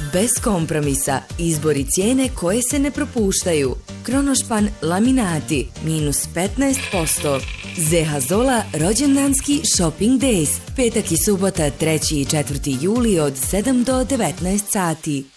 Bez kompromisa, izbor i cijene koje se ne propuštaju. Kronošpan laminati, minus 15%. ZH Zola rođendanski shopping days. Petak i subota 3. i 4. juli od 7 do 19 sati.